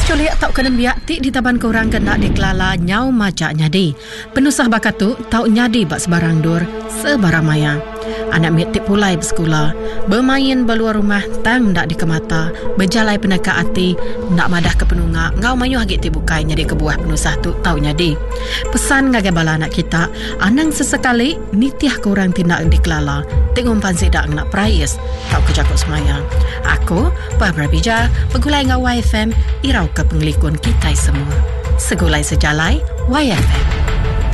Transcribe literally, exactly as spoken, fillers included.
Tuliak tau kena biak ti di taban korang kena dikelala nyau majak nyadi. Penusah bakat tu tau nyadi bak sebarang dur sebarang maya. Anak mit tip pulai bersekolah, bermain beluar rumah tang ndak dikemata, berjalai peneka hati, nak madah ke penungak, ngau mayu hagit ti bukai nyadi kebuah penusah tu tau nyadi. Pesan ngagai bala anak kita, anang sesekali nitiah korang tindak dikelala, tengok pansi dak nak prayes, tau kejakut semaya. Aku, Barbara Bija, pegulai ngau Y F M, irau ke penglikun kita semua. Segulai sejalai Y F M.